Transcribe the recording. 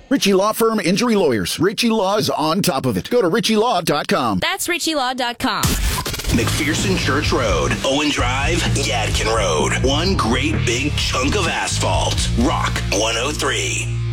Ritchie Law Firm Injury Lawyers. Ritchie Law is on top of it. Go to ritchielaw.com. That's ritchielaw.com. McPherson Church Road, Owen Drive, Yadkin Road. One great big chunk of asphalt. Rock 103.